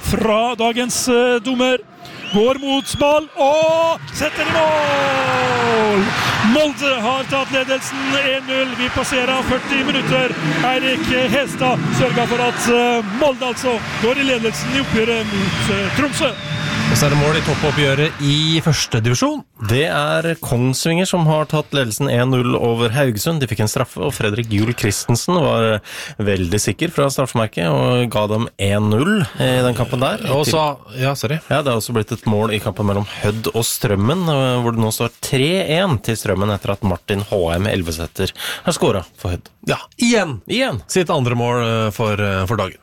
fra dagens dommer. Går mot ball og setter i mål! Molde har tatt ledelsen 1-0. Vi passerer 40 minutter. Eirik Hestad sørger for at Molde altså går i ledelsen i oppgjøret mot Tromsø. Og så det mål i toppoppgjøret i første divisjon. Det Kongsvinger som har tatt ledelsen 1-0 over Haugesund. De fikk en straffe, og Fredrik Juel Christensen var veldig sikker fra straffemerket og ga dem 1-0 i den kampen der. Og så, sorry. Ja, det har også blitt et mål i kampen mellom Hødd og Strømmen, hvor det nå står 3-1 til Strømmen etter at Martin H.M. Elvesetter har skåret for Hødd. Ja, igjen. Sitt andre mål for dagen.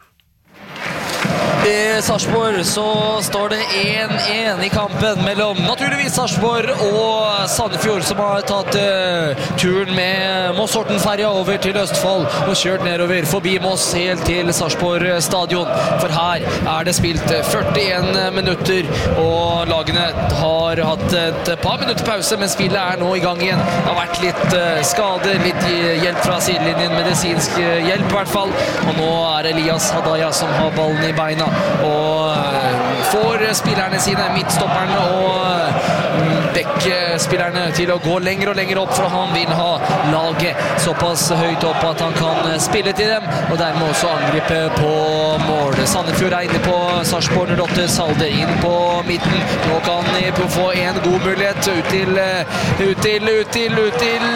I Sarpsborg så står det 1-1 i kampen mellom naturligvis Sarpsborg og Sandefjord, som har tatt turen med Moss-Horten-ferja over til Østfold og kjørt nedover forbi Moss helt til Sarpsborg stadion. For her det spilt 41 minutter, og lagene har hatt et par minutter pause, men spillet nå i gang igjen. Det har vært litt skade, litt hjelp fra sidelinjen, medisinsk hjelp i hvert fall. Og nå Elias Hadaya som har ballen i beina og får spillerne sine, midtstopperen og bekkspillerne, til å gå lenger og lenger opp, for han vil ha laget såpass høyt opp at han kan spille til dem, og dermed også angripe på mål. Sandefjord inne på Sarpsborg 08, Salder inn på midten. Nå kan de få en god mulighet ut til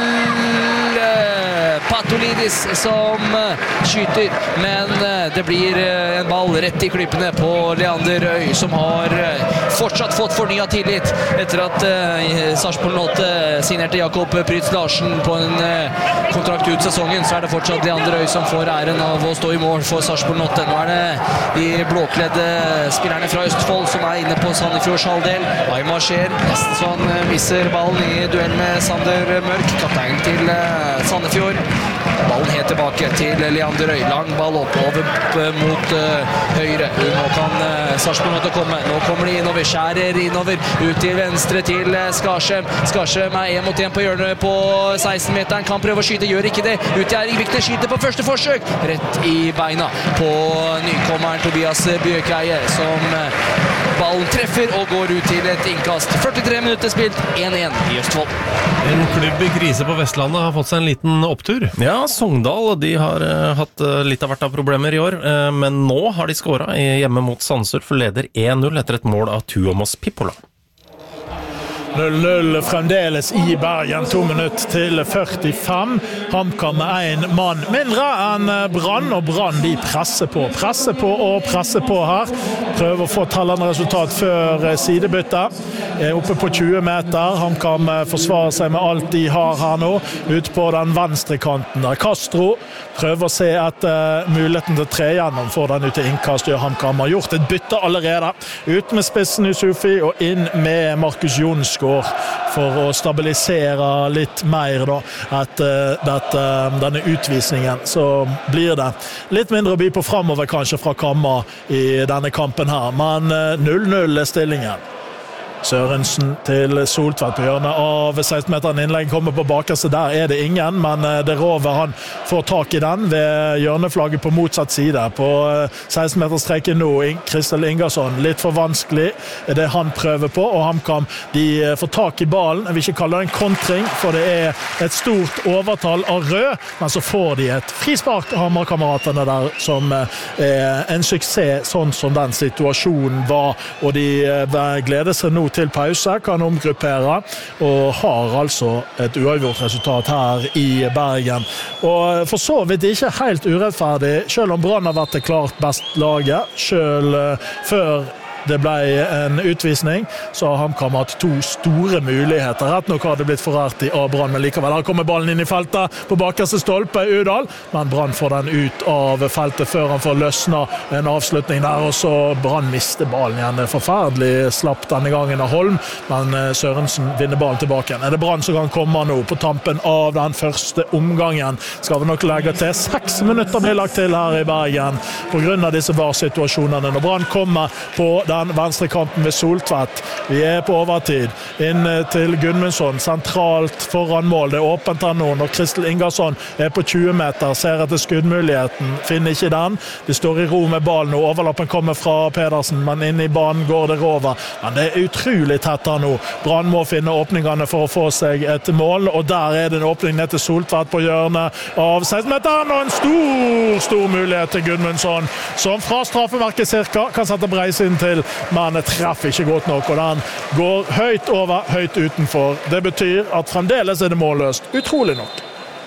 Patolidis som skyter, men det blir en ball rett i klypene på Leander Øy, som har fortsatt fått fornyet tillit etter at Sarpsborg 08 signerte Jakob Prytz Larsen på en kontrakt ut sesongen. Så det fortsatt Leander Øy som får æren av å stå i mål for Sarpsborg 08. Nå det de blåkledde spillerne fra Østfold som inne på Sandefjords halvdel. Aymar Skjer, nesten så han misser ballen i duell med Sander Mørk, kaptein til Sandefjord. Ballen helt tilbake til Leander Øy. Lang ball oppover mot høyre. Nå kan Sarpsborg 08 komme. Nå kommer de innover, skjærer innover, ut til venstre til Skarsheim. Skarsheim 1 mot 1 på hjørnet på 16-meteren. Kan prøve å skyte, gjør ikke det. Ut til Erik Vikne, skyter på første forsøk. Rett i beina på nykommeren Tobias Bjøkeie, som ballen treffer og går ut til et innkast. 43 minutter spilt, 1-1 i Østfold. En klubb i krise på Vestlandet har fått seg en liten opptur. Ja, Sogndal, de har hatt litt av hvert av problemer i år, men nå har de skåret hjemme mot Sandsurf, leder 1-0 etter et mål av Tuomas Pippola. 0-0 fremdeles i Bergen, 2 minutter til 45. HamKam med en mann mindre enn Brann, og Brann de presser på her. Prøver å få tallende resultat før sidebyttet. Oppe på 20 meter. HamKam forsvarer seg med alt de har her nå. Ut på den venstre kanten der Castro prøver å se etter muligheten til å tre gjennom for den ut til innkast. HamKam har gjort et bytte allerede. Ut med spissen Yusufi og inn med Markus Jonsgaard for å stabilisere litt mer da, denne utvisningen. Så blir det litt mindre å by på fremover kanskje fra Kamma i denne kampen her, men 0-0 stillingen. Sørensen til Soltvedt på hjørnet av 16-meteren. Innlegg kommer på bakerste, der det ingen, men det Rover han får tak i den ved hjørneflagget på motsatt side på 16-meterstreken nå. Kristel Ingersson, litt for vanskelig det han prøver på, og HamKam de får tak i ballen. Jeg vil ikke kalle det en kontring, for det et stort overtall av rød, men så får de et frispark av Hamar-kameratene der, som en suksess sånn som den situasjonen var, og de gleder seg nå til pause, kan omgruppere og har altså et uavgjort resultat her i Bergen. Og for så vidt ikke helt urettferdig, selv om Brann har vært det klart best laget, selv før det ble en utvisning, så har HamKam hatt 2 store muligheter. Rett nok har det blitt forrært i Brann, men likevel har kommet ballen inn i feltet på bakerste stolpe Udal, men Brann får den ut av feltet før han får løsna en avslutning der, og så Brann mister ballen igjen. Forferdelig slapp denne gangen av Holm, men Sørensen vinner ballen tilbake. Det Brann som kan komme nå på tampen av den første omgangen? Skal vi nok legge til 6 minutter blir lagt til her i Bergen på grunn av disse varsituasjonene. Når Brann kommer på den venstre kanten ved Soltvedt. Vi på overtid. Inn til Gudmundsson, sentralt foran mål. Det åpent her nå når Kristel Ingersson på 20 meter, ser etter skuddmuligheten, finner ikke den. De står i ro med ballen, og overlappen kommer fra Pedersen, men inn i banen går det over. Men det utrolig tett her nå. Brann må finne åpningene for å få seg et mål, og der det en åpning ned til Soltvedt på hjørnet av 16-meteren, og en stor mulighet til Gudmundsson, som fra straffemerket cirka kan sette breisen til, men treffer ikke godt nok, og den går høyt over, høyt utenfor. Det betyr at fremdeles det målløst, utrolig nok.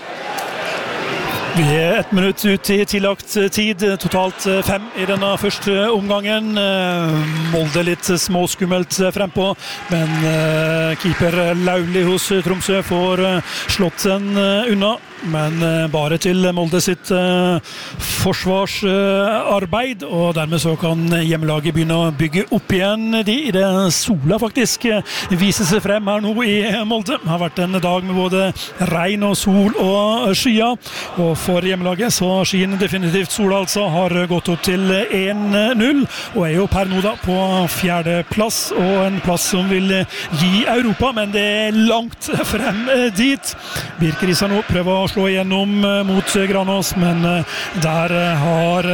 Vi 1 minutt ut i tillagt tid, totalt 5 i denne første omgangen. Molde litt småskummelt frempå, men keeper Lauli hos Tromsø får slått den unna. Men bare til Molde sitt forsvarsarbeid, og dermed så kan hjemmelaget begynne å bygge opp igjen i det sola faktisk viser seg frem her nå i Molde. Det har vært en dag med både regn og sol og skyer, og for hjemmelaget så skien definitivt sola altså, har gått opp til 1-0 og jo per nå da på 4. plass, og en plass som vil gi Europa, men det langt frem dit. Birkerisa nå prøver å slå igjennom mot Granås, men der har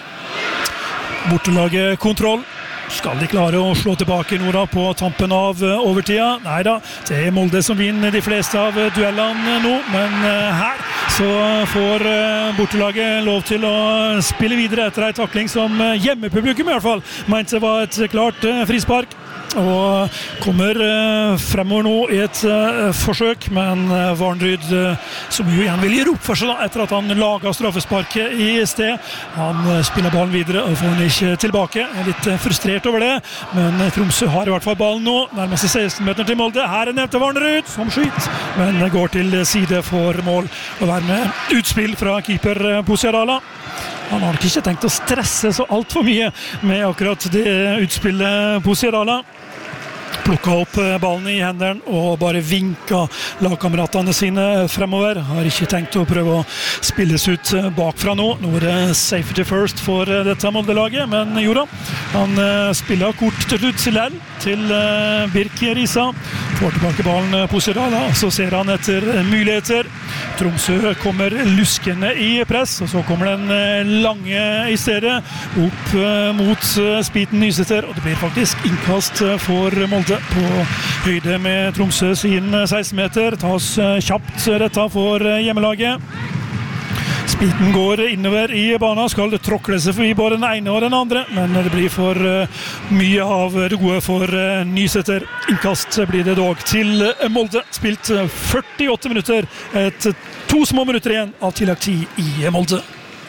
bortelaget kontroll. Skal de klare å slå tilbake nå da på tampen av overtida? Neida, det Molde som vinner de fleste av duellene nå, men her så får bortelaget lov til å spille videre etter en takling som hjemmepublikum i hvert fall mente var et klart frispark. Og kommer fremover nå i et forsøk, men Varnryd, som jo igjen vil gi opp for seg da, etter at han laget straffesparket i sted. Han spiller ballen videre og får den ikke tilbake. Litt frustrert over det, men Tromsø har i hvert fall ballen nå. Nærmest 16 meter til Molde. Her nevnte Varnryd som skyt, men går til side for mål. Og være med utspill fra keeper Posiadala. Han har nok ikke tenkt å stresse så alt for mye med akkurat det utspillet Posiadala. Plukka opp ballen i hendene og bare vinka lagkameratene sine fremover. Har ikke tenkt å prøve å spilles ut bakfra nå. Nå det safety first for dette Molde-laget, men jo da. Han spiller kort til slutt til Birkerisa. Får tilbake ballen Posiadala, så ser han etter muligheter. Tromsø kommer luskende i press, og så kommer den lange i stedet opp mot Spiten Nyseter, og det blir faktisk innkast for Molde på høyde med Tromsø sin 16 meter. Tas kjapt dette for hjemmelaget. Spiten går innover i banen, skal tråkle seg forbi både den ene og den andre, men det blir for mye av det gode for Nyseter. Innkast blir det dog til Molde. Spilt 48 minutter, 2 små minutter igjen av tillagt tid i Molde.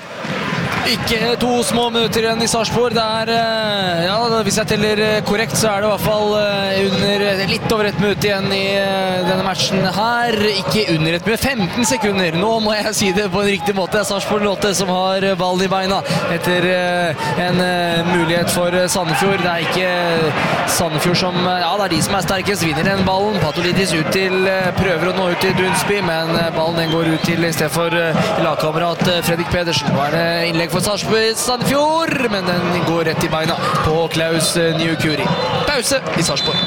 Ikke 2 små minutter igjen i Sarpsborg. Ja, hvis jeg teller korrekt, så det i hvert fall litt over 1 minutt igjen i denne matchen her. Ikke under 1 minutt, 15 sekunder. Nå må jeg si det på en riktig måte. Sarpsborg 08 som har ballen i beina etter en mulighet for Sandefjord. Det ikke Sandefjord som, ja, det de som sterkest, vinner den ballen. Patolidis ut til, prøver å nå ut til Dunsby, men ballen den går ut til i stedet for lagkamerat Fredrik Pedersen. Nå det innlegg for Sandefjord, men den går rett i beina på Klaus Nyukuri. Pause i Sarpsborg.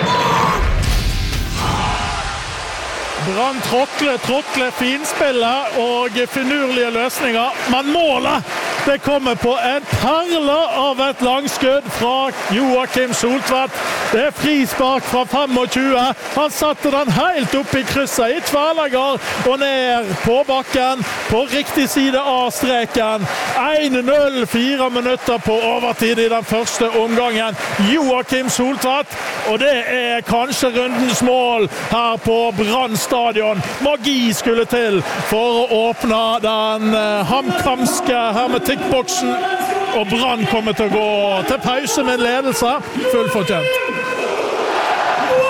Brann tråkle, finspillet og finurlige løsninger, men målet det kommer på en perle av et langskudd fra Joakim Soltvedt. Det frispark fra 25. Han satte den helt opp i krysset i tverrlegger og ned på bakken på riktig side av streken. 1-0, 4 minutter på overtid i den første omgangen. Joakim Soltvedt, og det kanskje rundens mål her på Brann stadion. Magi skulle til for å åpne den hamkamske hermetikkboksen, og Brann kommer til å gå til pause med ledelse, fullfortjent.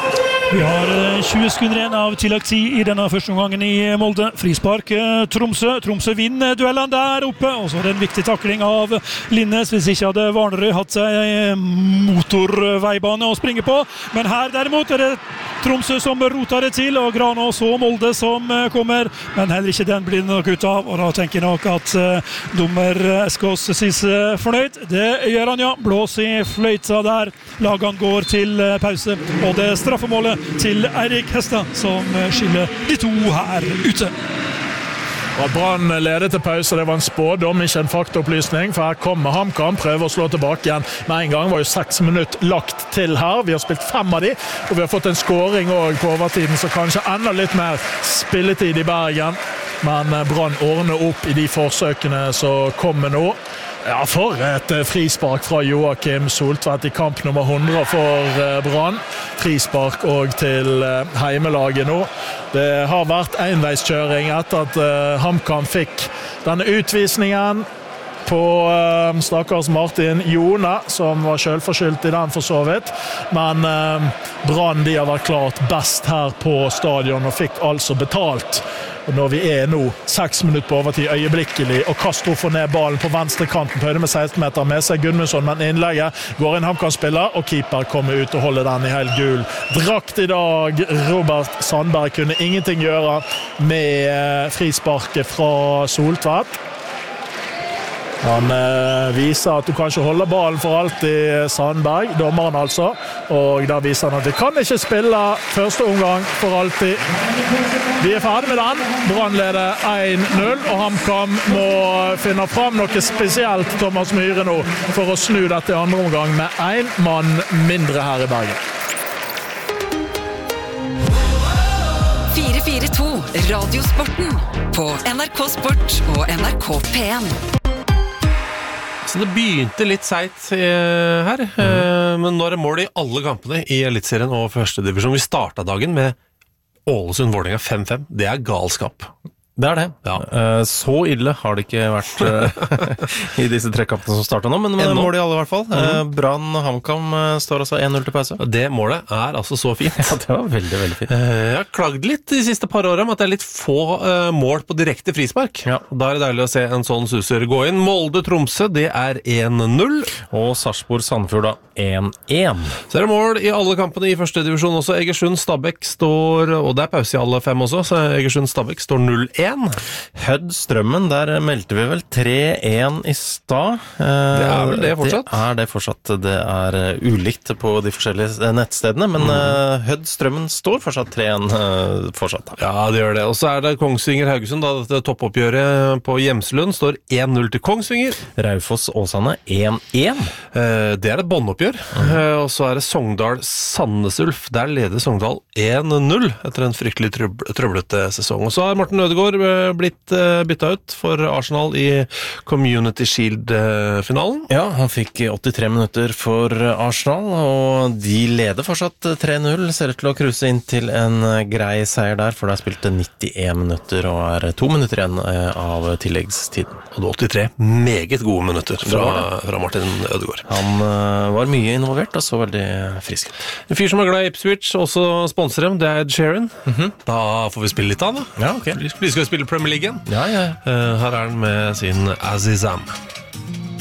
Vi har 20 sekunder igjen av tillagt tid i denne første omgangen i Molde. Frispark Tromsø. Tromsø vinner duellene der oppe. Og så er det en viktig takling av Linnes. Hvis ikke hadde Varnerød hatt seg motorveibane å springe på. Men her derimot er det Tromsø som roter det til, og Granås og Molde som kommer. Men heller ikke den blir nok ut av. Og da tenker jeg nok at dommer Eskås sies fornøyd. Det gjør han, ja. Blås i fløyta der. Lagene går til pause. Og det er straffemålet til Eirik Hestad som skiller de to her ute. Og Brann ledet til pause, det var en spådom, ikke en faktaopplysning, for her kommer HamKam, prøver å slå tilbake igjen. Med en gang var jo 6 minutter lagt til her, vi har spilt 5 av de, og vi har fått en scoring også på overtiden, så kanskje enda litt mer spilletid i Bergen. Men Brann ordner opp i de forsøkene som kommer nå. Ja, for et frispark fra Joakim Soltvedt i kamp nummer 100 for Brann. Frispark og til heimelaget nå. Det har vært enveiskjøring etter at HamKam fikk denne utvisningen på stakkars Martin Jone, som var selvforskyldt i den for så vidt. Men Brann, de har vært klart best her på stadion og fikk altså betalt. Og når vi er nå 6 minutter på overtid øyeblikkelig, og Castro får ned ballen på venstre kanten, på høyde med 16 meter med seg Gudmundsson, men innlegget går inn HamKam-spiller, og keeper kommer ut og holder den i helt gul drakt i dag. Robert Sandberg kunne ingenting gjøre med frisparket fra Soltvedt. Han viser at du kanskje holder ballen for alltid, Sandberg, dommeren altså, og da viser han at vi kan ikke spille første omgang for alltid. Vi er ferdig med den. Brann leder 1-0, og HamKam må finne fram noe spesielt, Thomas Myhre nå, for å snu dette i andre omgang med 1 mann mindre her i Bergen. 442 Radiosporten på NRK Sport og NRK P1. Så det begynte litt seit her, men nå er det mål i alle kampene i Elitserien og første divisjon. Vi startet dagen med Ålesund-Vålerenga 5-5. Det er galskap. Det er det. Ja. Så ille har det ikke vært i disse 3 kampene som startet nå, men mål i alle i hvert fall. Brann og HamKam står altså 1-0 til pause. Det målet er altså så fint. Ja, det var veldig, veldig fint. Jeg har klagd litt de siste par årene om at det er litt få mål på direkte frispark. Ja. Da er det deilig å se en sånn suser gå inn. Molde-Tromsø, det er 1-0. Og Sarpsborg-Sandefjord da 1-1. Så er det mål i alle kampene i første divisjon også. Egersund-Stabæk står, og det er pause i alle 5 også, så Egersund-Stabæk står 0-1. Hødd-Strømmen, der meldte vi vel 3-1 i stad. Det er vel det fortsatt? Det er det fortsatt. Det er ulikt på de forskjellige nettstedene, men Hødd-Strømmen står fortsatt 3-1 fortsatt. Ja, det gjør det. Og så er det Kongsvinger-Haugesund, da dette toppoppgjøret på Hjemslund står 1-0 til Kongsvinger. Raufoss-Åsane 1-1. Det er et båndoppgjør. Og så er det Sogndal-Sandnes Ulf. Der leder Sogndal 1-0 etter en fryktelig trøblete sesong. Og så har Morten Ødegaard blitt byttet ut for Arsenal i Community Shield-finalen. Ja, han fikk 83 minutter for Arsenal, og de leder fortsatt 3-0. Ser ut til å kruse inn til en grei seier der, for det er spilt 91 minutter og er 2 minutter igjen av tilleggstiden. Og det 83 meget gode minutter fra Martin Ødegaard. Han var mye involvert og så veldig frisk ut. En fyr som er glad i Ipswich, også sponser dem, det er Ed Sheeran. Da får vi spille litt av da. Ja, ok. Vi skal spille Premier League igjen. Ja. Her er han med sin Azizam.